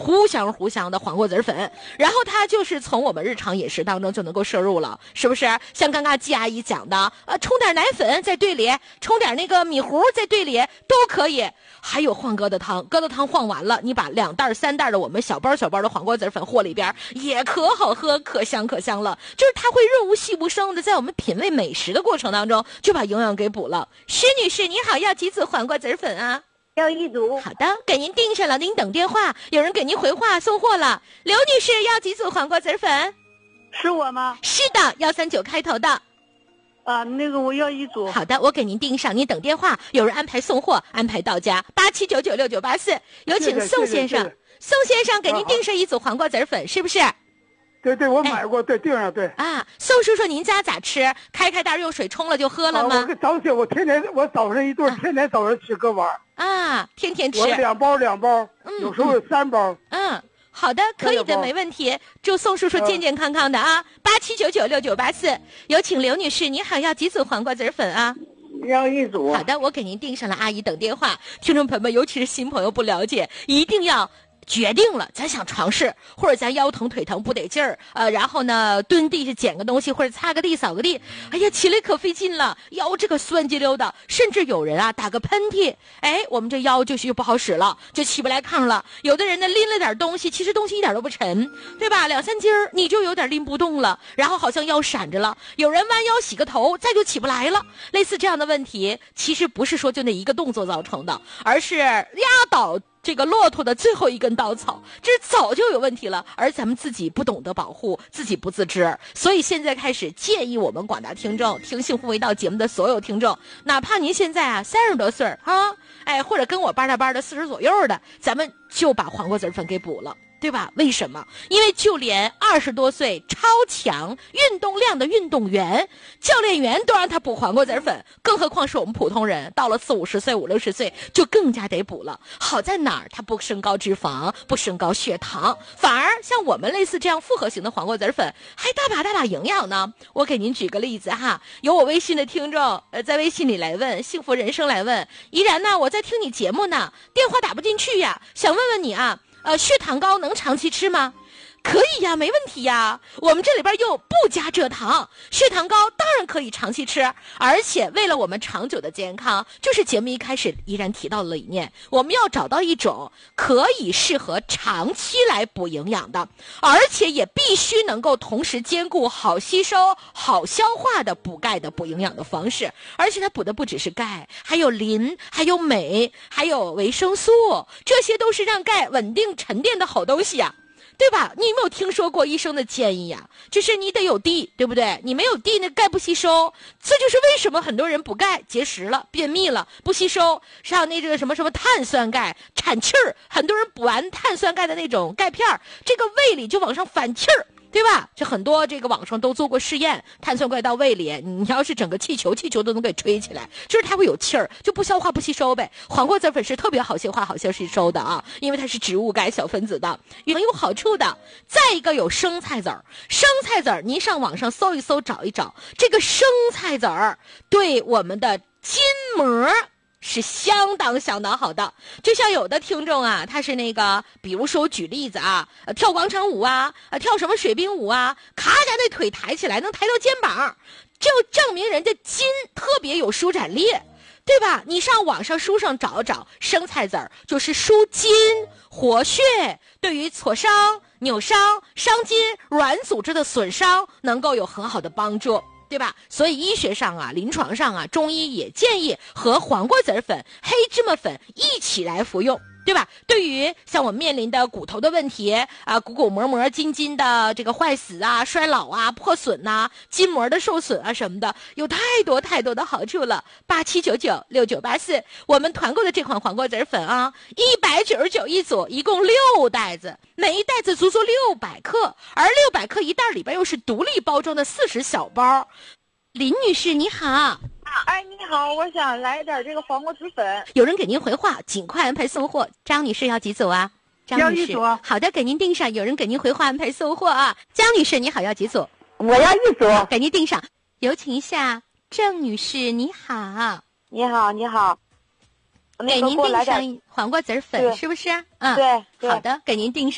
糊香的黄瓜子粉，然后它就是从我们日常饮食当中就能够摄入了，是不是？像刚刚季阿姨讲的，冲点奶粉在兑里，冲点那个米糊在兑里都可以。还有换疙瘩汤，疙瘩汤换完了，你把2袋3袋的我们小包的黄瓜子粉和里边，也可好喝，可香了。就是它会润物细无声的，在我们品味美食的过程当中，就把营养给补了。施女士，你好，要几组黄瓜子粉啊？ 要1组。 好的，给您订上了，您等电话，有人给您回话送货了。刘女士要几组黄瓜子粉？ 是我吗？ 是的，139开头的。 那个我要1组。 好的，我给您订上，您等电话，有人安排送货，安排到家。87996984，有请宋先生。宋先生给您订上1组黄瓜子粉，是不是？ 对，我买过，对，订上，对。 啊，宋叔叔，您家咋吃？开袋用水冲了就喝了吗？ 我早起，我早上一顿，天天早上吃个碗。 天天吃。 我2包，有时候有3包。 好的，可以的，没问题。祝宋叔叔健健康康的啊！87996984，有请刘女士，你好，要几组黄瓜子粉啊？ 要1组。 好的，我给您订上了，阿姨等电话。听众朋友们，尤其是新朋友不了解，一定要决定了，咱想尝试，或者咱腰疼腿疼不得劲儿，然后呢蹲地下捡个东西，或者擦个地扫个地，哎呀起来可费劲了，腰这个酸激溜的，甚至有人打个喷嚏，我们这腰就不好使了，就起不来炕了。有的人呢拎了点东西，其实东西一点都不沉，对吧？2、3斤你就有点拎不动了，然后好像腰闪着了。有人弯腰洗个头，再就起不来了。类似这样的问题，其实不是说就那一个动作造成的，而是压倒这个骆驼的最后一根稻草，这早就有问题了，而咱们自己不懂得保护，自己不自知。所以现在开始建议我们广大听众，听幸福味道节目的所有听众，哪怕您现在30多岁或者跟我班的40左右的，咱们就把黄瓜子粉给补了，对吧？为什么？因为就连20多岁超强运动量的运动员、教练员都让他补黄瓜子粉，更何况是我们普通人，到了40、50岁、50、60岁就更加得补了。好在哪儿？它不升高脂肪，不升高血糖，反而像我们类似这样复合型的黄瓜子粉，还大把营养呢。我给您举个例子哈，有我微信的听众在微信里来问，幸福人生来问，依然呢，我在听你节目呢，电话打不进去呀，想问问你啊。血糖高能长期吃吗？可以呀，没问题呀。我们这里边又不加蔗糖，血糖高当然可以长期吃。而且为了我们长久的健康，就是节目一开始依然提到的理念，我们要找到一种可以适合长期来补营养的，而且也必须能够同时兼顾好吸收、好消化的补钙的补营养的方式。而且它补的不只是钙，还有磷，还有镁，还有维生素，这些都是让钙稳定沉淀的好东西啊。对吧？你有没有听说过医生的建议呀？就是你得有地，对不对？你没有地，那钙不吸收。这就是为什么很多人补钙结石了、便秘了、不吸收。像那个什么碳酸钙产气儿，很多人补完碳酸钙的那种钙片，这个胃里就往上反气儿。对吧？这很多这个网上都做过试验，碳酸钙到胃里，你要是整个气球都能给吹起来，就是它会有气儿，就不消化不吸收呗。黄瓜子粉是特别好消化、好吸收的啊，因为它是植物钙小分子的，很有好处的。再一个有生菜籽儿，生菜籽儿您上网上搜一搜、找一找，这个生菜籽儿对我们的筋膜是相当好的。就像有的听众啊，他是那个，比如说我举例子啊，跳广场舞啊，跳什么水兵舞啊，咔嚓那腿抬起来能抬到肩膀，就证明人家筋特别有舒展力，对吧？你上网上书上找找，生菜籽儿就是舒筋活血，对于挫伤、扭伤、伤筋软组织的损伤能够有很好的帮助，对吧？所以医学上啊、临床上啊，中医也建议和黄瓜子粉、黑芝麻粉一起来服用，对吧？对于像我们面临的骨头的问题啊，骨膜筋的这个坏死啊、衰老啊、破损呐、筋膜的受损啊什么的，有太多的好处了。87996984，我们团购的这款黄瓜子粉啊，199一组，一共6袋子，每一袋子足足600克，而600克一袋里边又是独立包装的40小包。林女士你好。 哎，你好，我想来点这个黄瓜子粉。 有人给您回话，尽快安排送货。张女士要几组啊？张女士，好的，给您订上。有人给您回话安排送货啊。江女士你好，要几组？ 我要1组， 给您订上。有请一下郑女士，你好。 你好， 给您订上黄瓜子粉，是不是？ 对， 好的，给您订上。